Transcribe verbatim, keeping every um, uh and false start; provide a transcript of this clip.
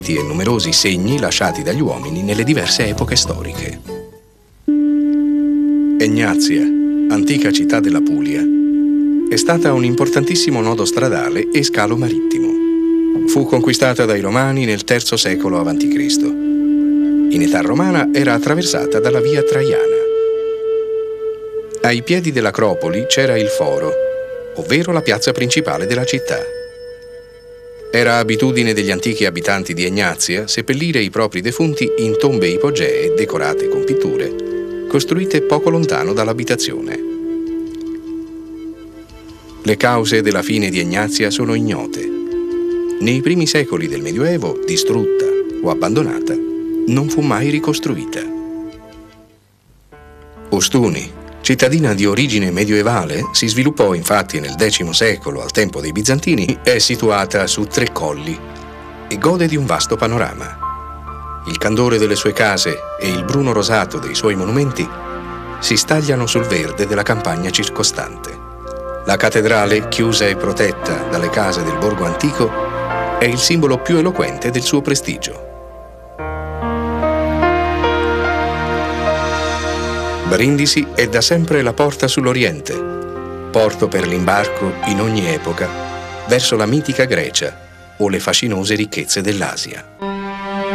e numerosi segni lasciati dagli uomini nelle diverse epoche storiche. Egnazia, antica città della Puglia, è stata un importantissimo nodo stradale e scalo marittimo. Fu conquistata dai Romani nel terzo secolo avanti Cristo. In età romana era attraversata dalla via Traiana. Ai piedi dell'Acropoli c'era il Foro, ovvero la piazza principale della città. Era abitudine degli antichi abitanti di Egnazia seppellire i propri defunti in tombe ipogee decorate con pitture, costruite poco lontano dall'abitazione. Le cause della fine di Egnazia sono ignote. Nei primi secoli del Medioevo, distrutta o abbandonata, non fu mai ricostruita. Ostuni, cittadina di origine medievale, si sviluppò infatti nel decimo secolo, al tempo dei Bizantini, è situata su tre colli e gode di un vasto panorama. Il candore delle sue case e il bruno rosato dei suoi monumenti si stagliano sul verde della campagna circostante. La cattedrale, chiusa e protetta dalle case del borgo antico, è il simbolo più eloquente del suo prestigio. Brindisi è da sempre la porta sull'Oriente, porto per l'imbarco in ogni epoca verso la mitica Grecia o le fascinose ricchezze dell'Asia.